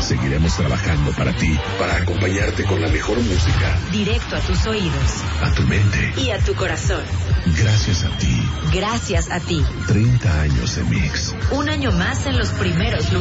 Seguiremos trabajando para ti, para acompañarte con la mejor música. Directo a tus oídos. A tu mente. Y a tu corazón. Gracias a ti. Gracias a ti. 30 años de Mix. Un año más en los primeros lugares.